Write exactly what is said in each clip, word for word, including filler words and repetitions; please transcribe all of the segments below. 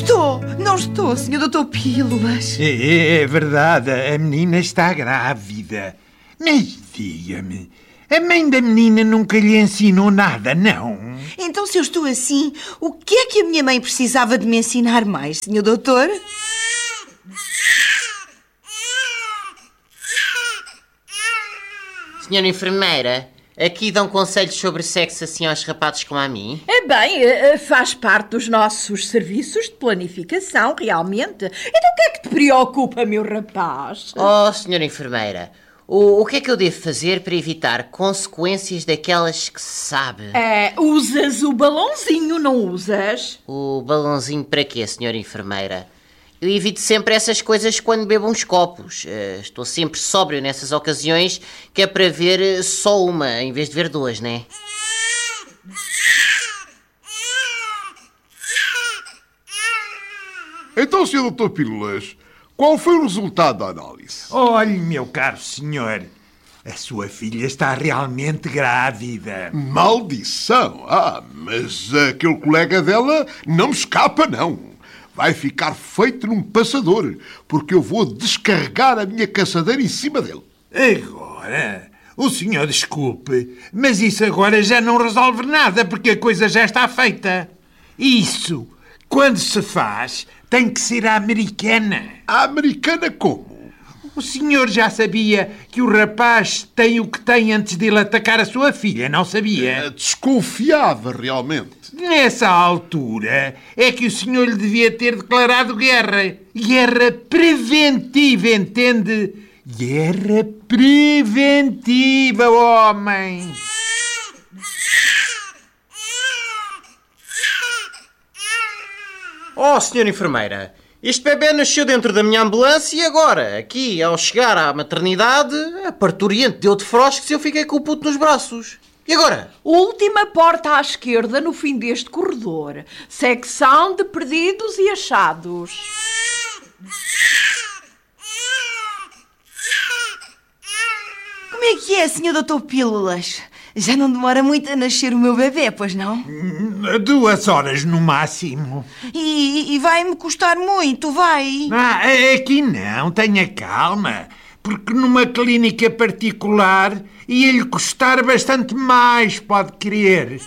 estou, não estou, senhor doutor Pílulas. É, é verdade, a menina está grávida. Mas diga-me, a mãe da menina nunca lhe ensinou nada, não? Então, se eu estou assim, o que é que a minha mãe precisava de me ensinar mais, senhor doutor? Senhora enfermeira, aqui dão conselhos sobre sexo assim aos rapazes como a mim? É bem, faz parte dos nossos serviços de planificação, realmente. Então o que é que te preocupa, meu rapaz? Oh, senhora enfermeira, o, o que é que eu devo fazer para evitar consequências daquelas que se sabe? É, usas o balãozinho, não usas? O balãozinho para quê, senhora enfermeira? Eu evito sempre essas coisas quando bebo uns copos. Uh, estou sempre sóbrio nessas ocasiões, que é para ver só uma, em vez de ver duas, né? Então, senhor doutor Pílulas, qual foi o resultado da análise? Olhe, meu caro senhor, a sua filha está realmente grávida. Maldição! Ah, mas aquele colega dela não me escapa, não. Vai ficar feito num passador, porque eu vou descarregar a minha caçadeira em cima dele. Agora? O senhor desculpe, mas isso agora já não resolve nada, porque a coisa já está feita. Isso, quando se faz, tem que ser a americana. A americana como? O senhor já sabia que o rapaz tem o que tem antes de ele atacar a sua filha, não sabia? Desconfiava, realmente. Nessa altura é que o senhor lhe devia ter declarado guerra. Guerra preventiva, entende? Guerra preventiva, homem! Oh, senhora enfermeira, este bebê nasceu dentro da minha ambulância e agora, aqui, ao chegar à maternidade, a parturiente deu de frosques e eu fiquei com o puto nos braços. E agora? Última porta à esquerda no fim deste corredor. Secção de perdidos e achados. Como é que é, senhor doutor Pílulas? Já não demora muito a nascer o meu bebê, pois não? Duas horas no máximo. E, e vai-me custar muito, vai? Ah, aqui não, tenha calma. Porque numa clínica particular ia-lhe custar bastante mais, pode crer.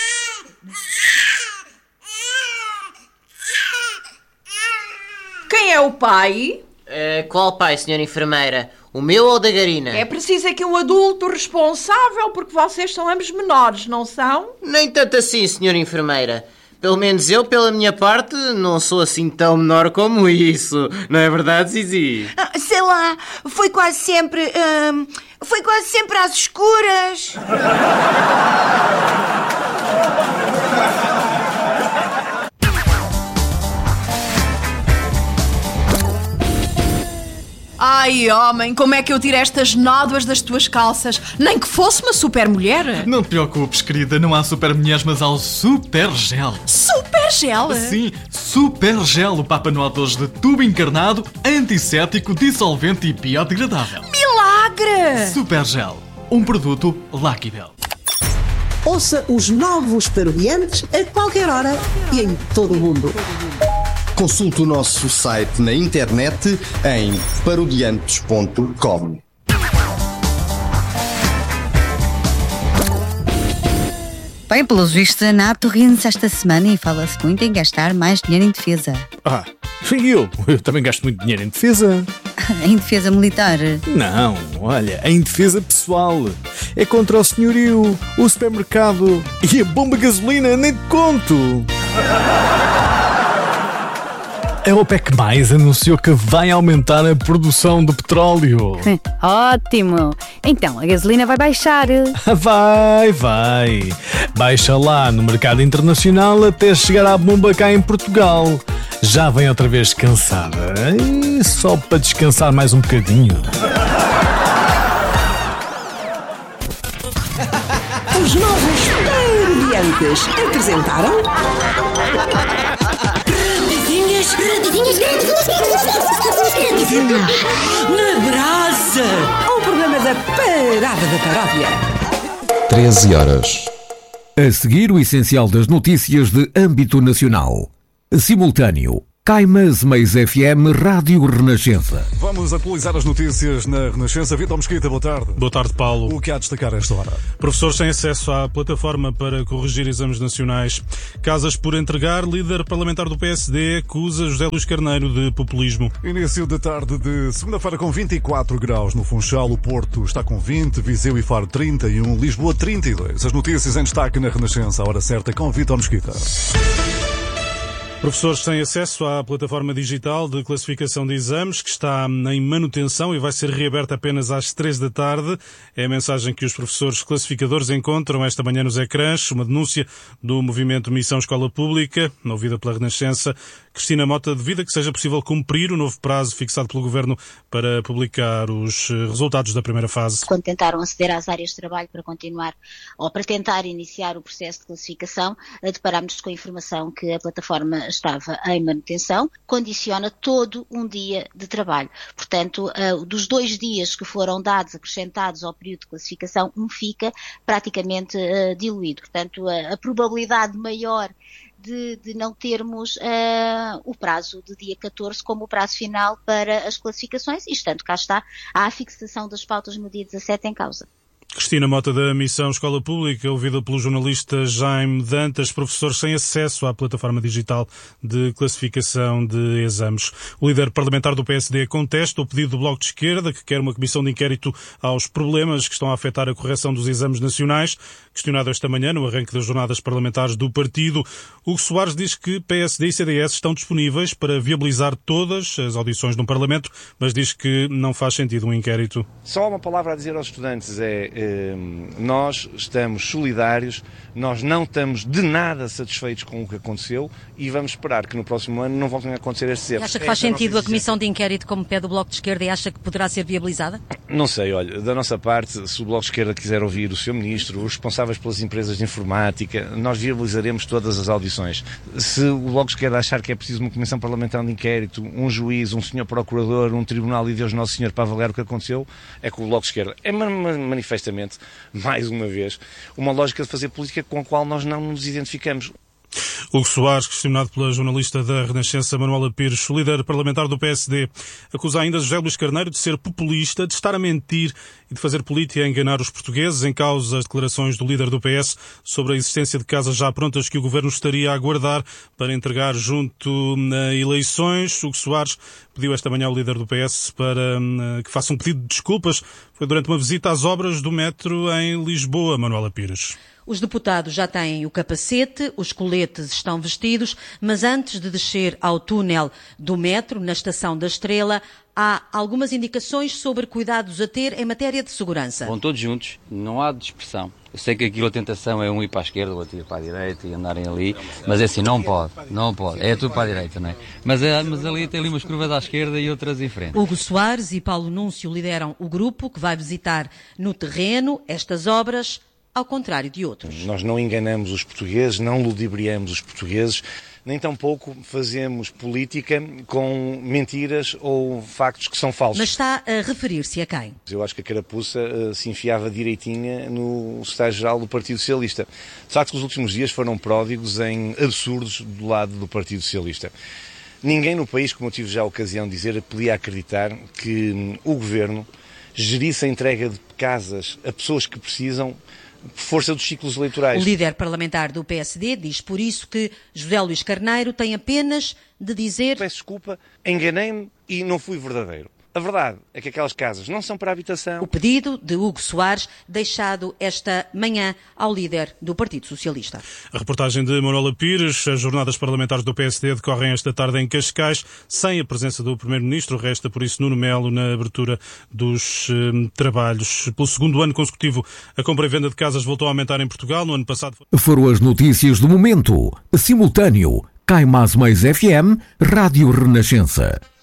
Quem é o pai? Uh, qual pai, senhora enfermeira? O meu ou o da Garina? É preciso é que o adulto responsável, porque vocês são ambos menores, não são? Nem tanto assim, senhora enfermeira. Pelo menos eu, pela minha parte, não sou assim tão menor como isso. Não é verdade, Zizi? Ah, sei lá, foi quase sempre... hum, foi quase sempre às escuras. Ai, homem, como é que eu tiro estas nódoas das tuas calças? Nem que fosse uma super mulher. Não te preocupes, querida, não há super mulheres, mas há o Super Gel. Super gel? Sim, Super Gel, o Papa Noel dois de tubo encarnado, antisséptico, dissolvente e biodegradável. Milagre! Super Gel, um produto Lucky Bell. Ouça os novos Parodiantes a qualquer hora e em todo o mundo. Consulte o nosso site na internet em parodiantes ponto com. Bem, pelos vistos, a NATO reúne-se esta semana e fala-se muito em gastar mais dinheiro em defesa. Ah, e eu? Eu também gasto muito dinheiro em defesa. Em defesa militar? Não, olha, em defesa pessoal. É contra o senhorio, o supermercado e a bomba de gasolina, nem te conto. A OPEC mais anunciou que vai aumentar a produção de petróleo. Ótimo! Então, a gasolina vai baixar. Vai, vai. Baixa lá no mercado internacional até chegar à bomba cá em Portugal. Já vem outra vez cansada. E só para descansar mais um bocadinho. Os novos Parodiantes apresentaram... Radinhas, radinhas, radinhas, na brasa! Um programa da Parada da Paródia. treze horas. A seguir, o essencial das notícias de âmbito nacional. Simultâneo. Caimas Mais F M Rádio Renascença. Vamos atualizar as notícias na Renascença. Vitor Mesquita, boa tarde. Boa tarde, Paulo. O que há a destacar a esta hora? Professores têm acesso à plataforma para corrigir exames nacionais. Casas por entregar. Líder parlamentar do P S D acusa José Luís Carneiro de populismo. Início da tarde de segunda-feira com vinte e quatro graus no Funchal. O Porto está com vinte, Viseu e Faro trinta e um, Lisboa trinta e dois. As notícias em destaque na Renascença. A hora certa com Vitor Mesquita. Professores têm acesso à plataforma digital de classificação de exames, que está em manutenção e vai ser reaberta apenas às três da tarde. É a mensagem que os professores classificadores encontram esta manhã nos ecrãs. Uma denúncia do movimento Missão Escola Pública, ouvida pela Renascença. Cristina Mota duvida que seja possível cumprir o novo prazo fixado pelo Governo para publicar os resultados da primeira fase. Quando tentaram aceder às áreas de trabalho para continuar ou para tentar iniciar o processo de classificação, deparámos-nos com a informação que a plataforma estava em manutenção, condiciona todo um dia de trabalho. Portanto, dos dois dias que foram dados, acrescentados ao período de classificação, um fica praticamente diluído. Portanto, a probabilidade maior De, de não termos uh, o prazo de dia catorze como o prazo final para as classificações, e estando cá está a fixação das pautas no dia dezassete em causa. Cristina Mota, da Missão Escola Pública, ouvida pelo jornalista Jaime Dantas. Professores sem acesso à plataforma digital de classificação de exames. O líder parlamentar do P S D contesta o pedido do Bloco de Esquerda, que quer uma comissão de inquérito aos problemas que estão a afetar a correção dos exames nacionais. Questionado esta manhã, no arranque das jornadas parlamentares do partido, Hugo Soares diz que P S D e C D S estão disponíveis para viabilizar todas as audições no Parlamento, mas diz que não faz sentido um inquérito. Só uma palavra a dizer aos estudantes é... nós estamos solidários, nós não estamos de nada satisfeitos com o que aconteceu e vamos esperar que no próximo ano não voltem a acontecer estes erros. E acha que faz sentido a comissão de inquérito como pede o Bloco de Esquerda e acha que poderá ser viabilizada? Não sei, olha, da nossa parte, se o Bloco de Esquerda quiser ouvir o seu Ministro, os responsáveis pelas empresas de informática, nós viabilizaremos todas as audições. Se o Bloco de Esquerda achar que é preciso uma comissão parlamentar de inquérito, um juiz, um senhor procurador, um tribunal e Deus Nosso Senhor para avaliar o que aconteceu, é com o Bloco de Esquerda. É manifestamente, mais uma vez, uma lógica de fazer política com a qual nós não nos identificamos. Hugo Soares, questionado pela jornalista da Renascença Manuela Pires, o líder parlamentar do P S D, acusa ainda José Luís Carneiro de ser populista, de estar a mentir e de fazer política a enganar os portugueses. Em causa as declarações do líder do P S sobre a existência de casas já prontas que o Governo estaria a aguardar para entregar junto a eleições. Hugo Soares pediu esta manhã ao líder do P S para que faça um pedido de desculpas. Foi durante uma visita às obras do metro em Lisboa, Manuela Pires. Os deputados já têm o capacete, os coletes estão vestidos, mas antes de descer ao túnel do metro, na Estação da Estrela, há algumas indicações sobre cuidados a ter em matéria de segurança. Vão todos juntos, não há dispersão. Eu sei que aquilo a tentação é um ir para a esquerda, o outro ir para a direita e andarem ali, mas é assim, não pode, não pode. É tudo para a direita, não é? Mas, é, mas ali tem ali umas curvas à esquerda e outras em frente. Hugo Soares e Paulo Núncio lideram o grupo que vai visitar no terreno estas obras, ao contrário de outros. Nós não enganamos os portugueses, não ludibriamos os portugueses, nem tampouco fazemos política com mentiras ou factos que são falsos. Mas está a referir-se a quem? Eu acho que a carapuça uh, se enfiava direitinha no secretário-geral do Partido Socialista. De facto, os últimos dias foram pródigos em absurdos do lado do Partido Socialista. Ninguém no país, como eu tive já a ocasião de dizer, podia acreditar que um, o Governo gerisse a entrega de casas a pessoas que precisam força dos ciclos eleitorais. O líder parlamentar do P S D diz por isso que José Luís Carneiro tem apenas de dizer: peço desculpa, enganei-me e não fui verdadeiro. A verdade é que aquelas casas não são para habitação. O pedido de Hugo Soares, deixado esta manhã ao líder do Partido Socialista. A reportagem de Manuela Pires. As jornadas parlamentares do P S D decorrem esta tarde em Cascais, sem a presença do Primeiro-Ministro. Resta, por isso, Nuno Melo na abertura dos eh, trabalhos. Pelo segundo ano consecutivo, a compra e venda de casas voltou a aumentar em Portugal. No ano passado... Foram as notícias do momento. Simultâneo. Caimas Mais F M, Rádio Renascença.